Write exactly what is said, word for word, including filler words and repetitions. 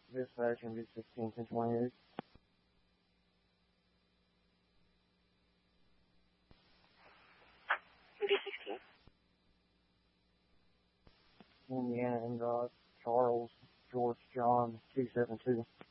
Dispatching V sixteen ten twenty-eight. V sixteen. Indiana Inbox, Charles, George John, two seven two.